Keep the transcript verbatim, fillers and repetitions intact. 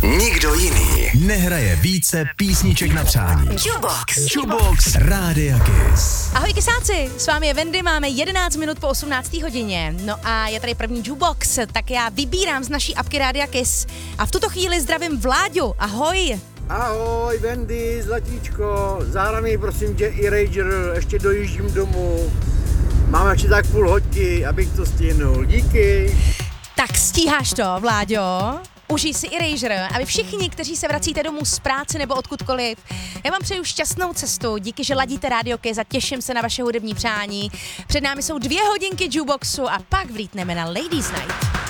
Nikdo jiný nehraje více písniček na přání. Jukebox. Jukebox Rádia Kiss. Ahoj kysáci, s vámi je Wendy, máme jedenáct minut po osmnácté hodině. No a je tady první Jukebox, tak já vybírám z naší apky Rádia Kiss. A v tuto chvíli zdravím Vláďu, ahoj. Ahoj Wendy, zlatíčko, zahraj mi prosím tě i Rager, ještě dojíždím domů. Mám ještě tak půl hodky, abych to stihnul, díky. Tak stíháš to, Vláďo. Užij si Erasure a vy všichni, kteří se vracíte domů z práce nebo odkudkoliv, já vám přeju šťastnou cestu, díky, že ladíte Rádio Kiss a těším se na vaše hudební přání. Před námi jsou dvě hodinky Jukeboxu a pak vlítneme na Ladies Night.